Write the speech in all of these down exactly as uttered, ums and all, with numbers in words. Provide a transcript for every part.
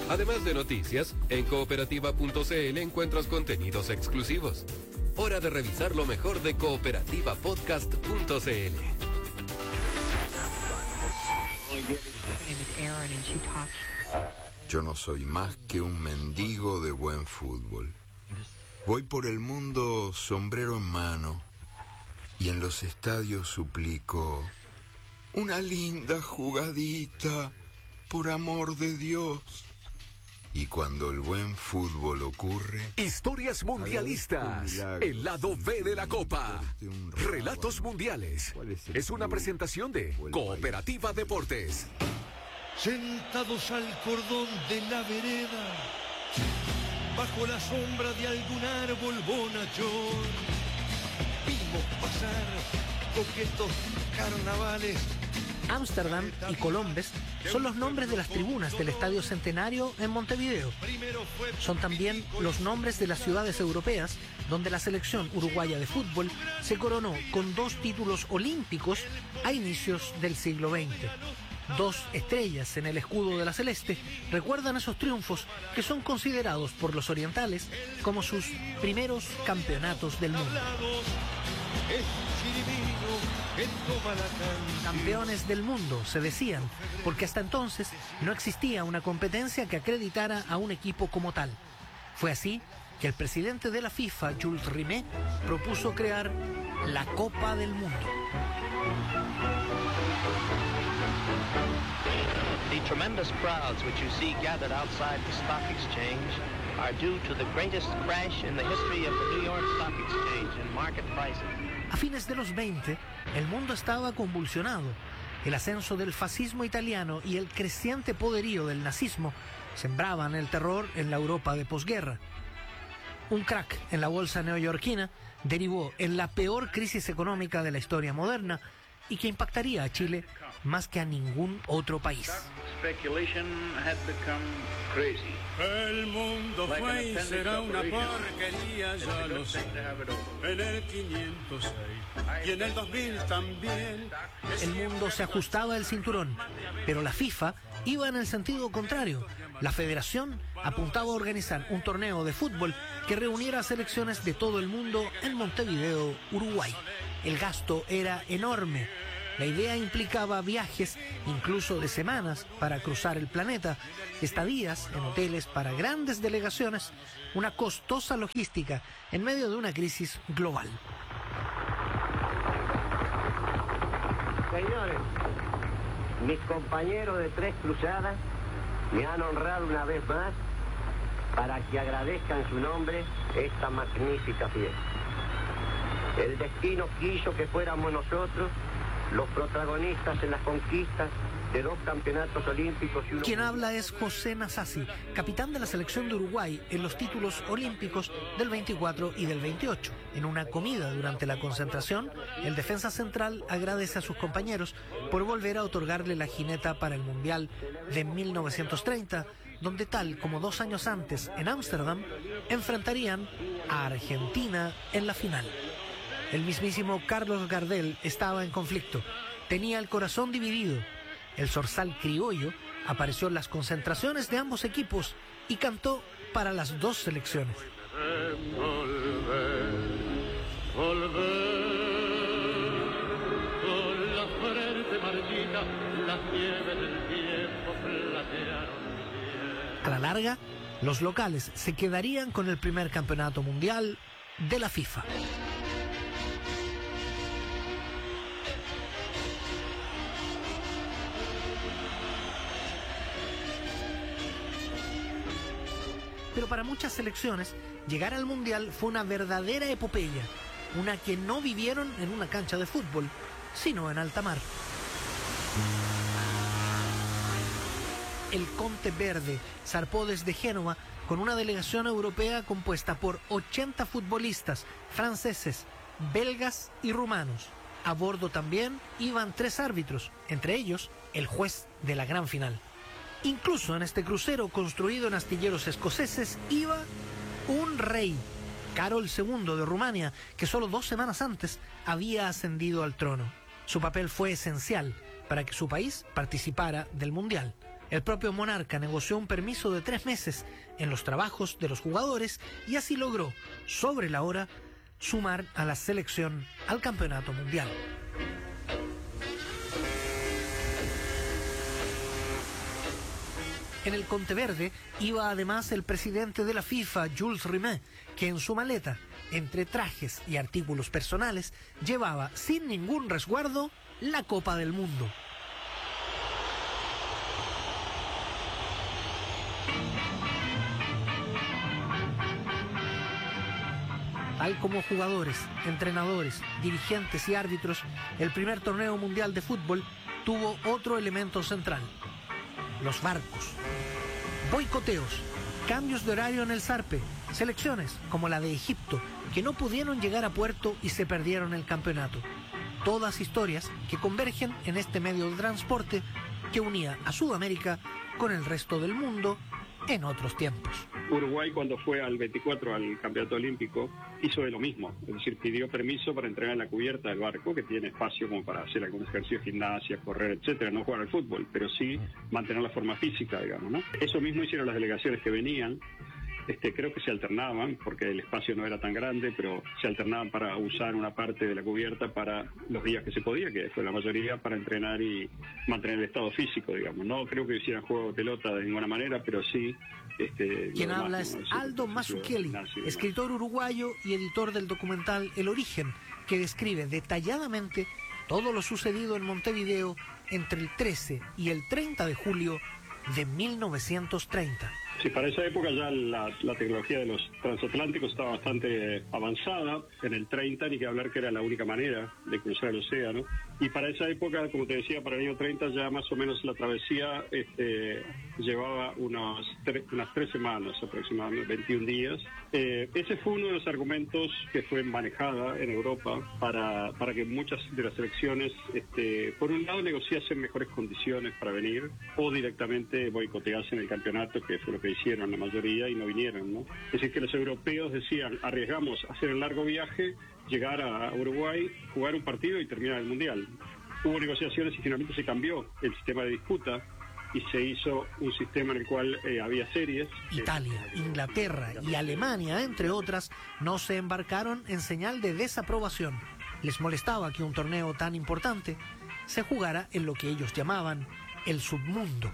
Además de noticias, en cooperativa punto c l encuentras contenidos exclusivos. Hora de revisar lo mejor de cooperativa podcast punto c l. Yo no soy más que un mendigo de buen fútbol. Voy por el mundo sombrero en mano y en los estadios suplico una linda jugadita, por amor de Dios. Y cuando el buen fútbol ocurre... Historias mundialistas, el lado B de la Copa. Relatos mundiales. Es una presentación de Cooperativa Deportes. Sentados al cordón de la vereda, bajo la sombra de algún árbol bonachón, vimos pasar coquetos carnavales. Ámsterdam y Colombes son los nombres de las tribunas del Estadio Centenario en Montevideo. Son también los nombres de las ciudades europeas donde la selección uruguaya de fútbol se coronó con dos títulos olímpicos a inicios del siglo veinte. Dos estrellas en el escudo de la celeste recuerdan esos triunfos que son considerados por los orientales como sus primeros campeonatos del mundo. Campeones del mundo, se decían, porque hasta entonces no existía una competencia que acreditara a un equipo como tal. Fue así que el presidente de la FIFA, Jules Rimet, propuso crear la Copa del Mundo. The tremendous crowds which you see gathered outside the stock exchange are due to the greatest crash in the history of the New York Stock Exchange in market prices. A fines de los veinte, el mundo estaba convulsionado. El ascenso del fascismo italiano y el creciente poderío del nazismo sembraban el terror en la Europa de posguerra. Un crack en la bolsa neoyorquina derivó en la peor crisis económica de la historia moderna y que impactaría a Chile más que a ningún otro país. El mundo fue y será una porquería, ya lo sé. En el quinientos seis y en el dos mil también. El mundo se ajustaba el cinturón, pero la FIFA iba en el sentido contrario. La federación apuntaba a organizar un torneo de fútbol que reuniera selecciones de todo el mundo en Montevideo, Uruguay. El gasto era enorme. La idea implicaba viajes, incluso de semanas, para cruzar el planeta, estadías en hoteles para grandes delegaciones, una costosa logística en medio de una crisis global. Señores, mis compañeros de Tres Cruzadas me han honrado una vez más para que agradezcan en su nombre esta magnífica fiesta. El destino quiso que fuéramos nosotros los protagonistas en las conquistas de dos campeonatos olímpicos y uno... Quien habla es José Nasasi, capitán de la selección de Uruguay en los títulos olímpicos del veinticuatro y del veintiocho. En una comida durante la concentración, el defensa central agradece a sus compañeros por volver a otorgarle la jineta para el Mundial de mil novecientos treinta, donde tal como dos años antes en Ámsterdam, enfrentarían a Argentina en la final. El mismísimo Carlos Gardel estaba en conflicto, tenía el corazón dividido. El zorzal criollo apareció en las concentraciones de ambos equipos y cantó para las dos selecciones. Volver, volver, con la frente marchita, las nieves del tiempo platearon mi piel. A la larga, los locales se quedarían con el primer campeonato mundial de la FIFA. Pero para muchas selecciones, llegar al Mundial fue una verdadera epopeya, una que no vivieron en una cancha de fútbol, sino en alta mar. El Conte Verde zarpó desde Génova con una delegación europea compuesta por ochenta futbolistas franceses, belgas y rumanos. A bordo también iban tres árbitros, entre ellos el juez de la gran final. Incluso en este crucero construido en astilleros escoceses iba un rey, Carol segundo de Rumania, que solo dos semanas antes había ascendido al trono. Su papel fue esencial para que su país participara del Mundial. El propio Monarca negoció un permiso de tres meses en los trabajos de los jugadores y así logró, sobre la hora, sumar a la selección al campeonato mundial. En el Conte Verde iba además el presidente de la FIFA, Jules Rimet, que en su maleta, entre trajes y artículos personales, llevaba sin ningún resguardo la Copa del Mundo. Tal como jugadores, entrenadores, dirigentes y árbitros, el primer torneo mundial de fútbol tuvo otro elemento central: los barcos. Boicoteos, cambios de horario en el zarpe, selecciones como la de Egipto que no pudieron llegar a puerto y se perdieron el campeonato. Todas historias que convergen en este medio de transporte que unía a Sudamérica con el resto del mundo en otros tiempos. Uruguay, cuando fue al veinticuatro al campeonato olímpico, hizo de lo mismo, es decir, pidió permiso para entrenar en la cubierta del barco, que tiene espacio como para hacer algún ejercicio de gimnasia, correr, etcétera, no jugar al fútbol, pero sí mantener la forma física, digamos, ¿no? Eso mismo hicieron las delegaciones que venían. Este, creo que se alternaban, porque el espacio no era tan grande, pero se alternaban para usar una parte de la cubierta para los días que se podía, que fue la mayoría, para entrenar y mantener el estado físico, digamos. No creo que hicieran juego de pelota de ninguna manera, pero sí... Este, Quien habla es Aldo Mazzucchelli, escritor uruguayo y editor del documental El Origen, que describe detalladamente todo lo sucedido en Montevideo entre el trece y el treinta de julio de mil novecientos treinta. Sí, para esa época ya la, la tecnología de los transatlánticos estaba bastante avanzada. En el treinta, ni que hablar que era la única manera de cruzar el océano. Y para esa época, como te decía, para el año treinta ya más o menos la travesía este, llevaba unos tre unas tres semanas aproximadamente, veintiún días. Eh, ese fue uno de los argumentos que fue manejada en Europa para, para que muchas de las selecciones, este, por un lado, negociasen mejores condiciones para venir o directamente boicoteasen el campeonato, que fue lo que hicieron la mayoría y no vinieron, ¿no? Es decir, que los europeos decían, arriesgamos a hacer el largo viaje, llegar a Uruguay, jugar un partido y terminar el Mundial. Hubo negociaciones y finalmente se cambió el sistema de disputa y se hizo un sistema en el cual eh, había series. Italia, Inglaterra y Alemania, entre otras, no se embarcaron en señal de desaprobación. Les molestaba que un torneo tan importante se jugara en lo que ellos llamaban el submundo.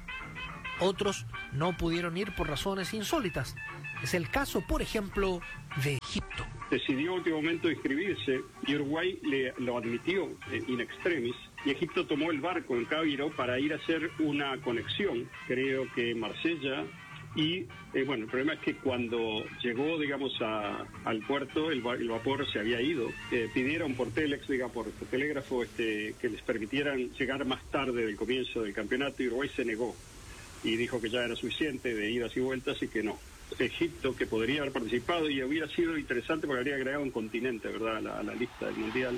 Otros no pudieron ir por razones insólitas. Es el caso, por ejemplo, de Egipto. Decidió a último momento inscribirse y Uruguay le, lo admitió eh, in extremis, y Egipto tomó el barco en Cairo para ir a hacer una conexión, creo que en Marsella, y eh, bueno, el problema es que cuando llegó, digamos, a, al puerto, el, el vapor se había ido. Eh, pidieron por telex, digamos, por, por telégrafo, este, que les permitieran llegar más tarde del comienzo del campeonato, y Uruguay se negó y dijo que ya era suficiente de idas y vueltas y que no. Egipto, que podría haber participado y hubiera sido interesante porque habría agregado un continente, ¿verdad?, a la, a la lista del Mundial.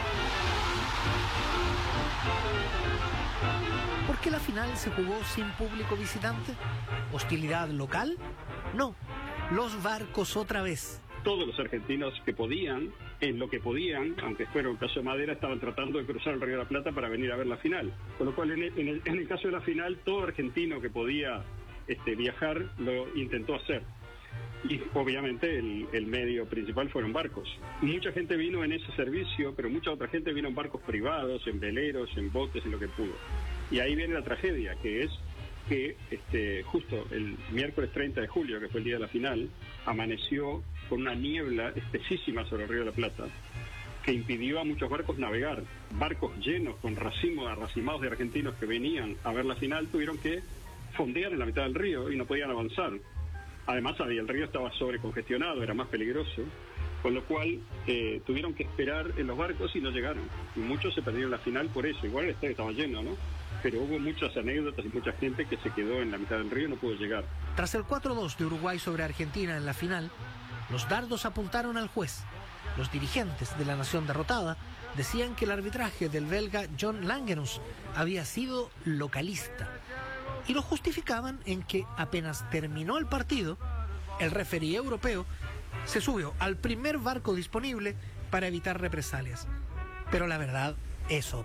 ¿Por qué la final se jugó sin público visitante? ¿Hostilidad local? No, los barcos otra vez. Todos los argentinos que podían, en lo que podían, aunque fuera un caso de madera, estaban tratando de cruzar el Río de la Plata para venir a ver la final. Con lo cual, en el, en el, en el caso de la final, todo argentino que podía este, viajar lo intentó hacer. Y obviamente el, el medio principal fueron barcos. Mucha gente vino en ese servicio, pero mucha otra gente vino en barcos privados, en veleros, en botes, en lo que pudo. Y ahí viene la tragedia, que es que este, justo el miércoles treinta de julio, que fue el día de la final, amaneció con una niebla espesísima sobre el Río de la Plata, que impidió a muchos barcos navegar. Barcos llenos con racimos, racimados de argentinos que venían a ver la final, tuvieron que fondear en la mitad del río y no podían avanzar. Además, el río estaba sobrecongestionado, era más peligroso, con lo cual eh, tuvieron que esperar en los barcos y no llegaron. Y muchos se perdieron la final por eso. Igual el estadio estaba lleno, ¿no? Pero hubo muchas anécdotas y mucha gente que se quedó en la mitad del río y no pudo llegar. Tras el cuatro dos de Uruguay sobre Argentina en la final, los dardos apuntaron al juez. Los dirigentes de la nación derrotada decían que el arbitraje del belga John Langenus había sido localista. Y lo justificaban en que apenas terminó el partido, el referí europeo se subió al primer barco disponible para evitar represalias. Pero la verdad es otra.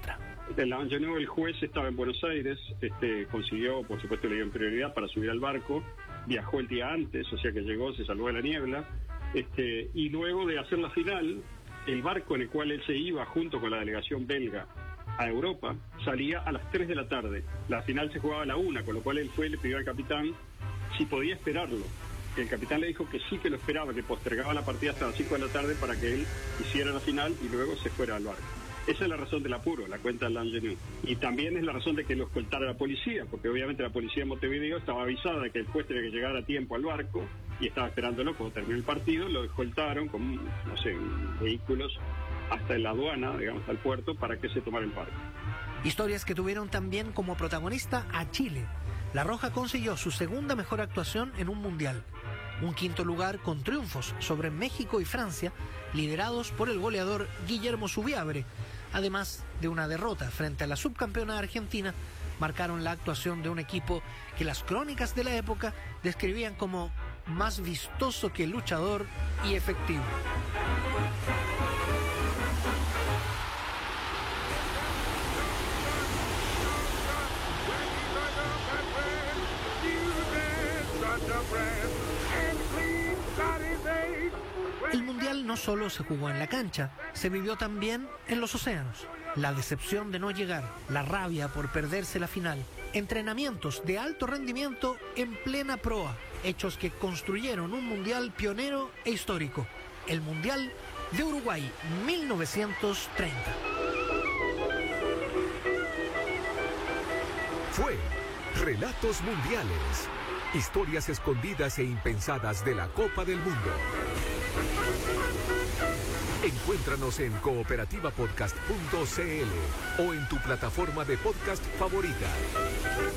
El Ingenue, el juez, estaba en Buenos Aires, este, consiguió, por supuesto, le dio prioridad para subir al barco, viajó el día antes, o sea que llegó, se salvó de la niebla, este, y luego de hacer la final, el barco en el cual él se iba junto con la delegación belga a Europa salía a las tres de la tarde. La final se jugaba a la una, con lo cual él fue y le pidió al capitán si podía esperarlo. El capitán le dijo que sí, que lo esperaba, que postergaba la partida hasta las cinco de la tarde para que él hiciera la final y luego se fuera al barco. Esa es la razón del apuro, la cuenta de L'Ingenue. Y también es la razón de que lo escoltara la policía, porque obviamente la policía de Montevideo estaba avisada de que el juez tenía que llegar a tiempo al barco y estaba esperándolo cuando terminó el partido. Lo escoltaron con, no sé, vehículos hasta la aduana, digamos, al puerto, para que se tomara el barco. Historias que tuvieron también como protagonista a Chile. La Roja consiguió su segunda mejor actuación en un mundial. Un quinto lugar con triunfos sobre México y Francia, liderados por el goleador Guillermo Zubiabre. Además de una derrota frente a la subcampeona Argentina, marcaron la actuación de un equipo que las crónicas de la época describían como más vistoso que luchador y efectivo. El Mundial no solo se jugó en la cancha, se vivió también en los océanos. La decepción de no llegar, la rabia por perderse la final, entrenamientos de alto rendimiento en plena proa, hechos que construyeron un Mundial pionero e histórico, el Mundial de Uruguay mil novecientos treinta. Fue Relatos Mundiales, historias escondidas e impensadas de la Copa del Mundo. Encuéntranos en cooperativa podcast punto c l o en tu plataforma de podcast favorita.